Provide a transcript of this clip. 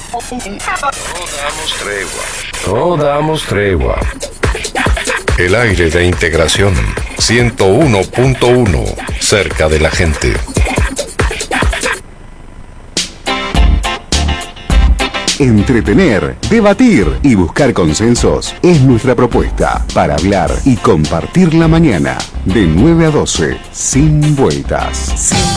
No damos tregua. El aire de integración 101.1, cerca de la gente. Entretener, debatir y buscar consensos es nuestra propuesta para hablar y compartir la mañana de 9 a 12, sin vueltas.